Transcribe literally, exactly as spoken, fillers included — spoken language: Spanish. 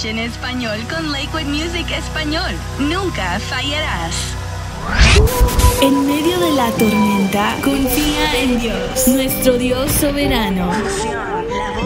English en español con Lakewood Music Español. Nunca fallarás. En medio de la tormenta, confía en Dios, nuestro Dios soberano.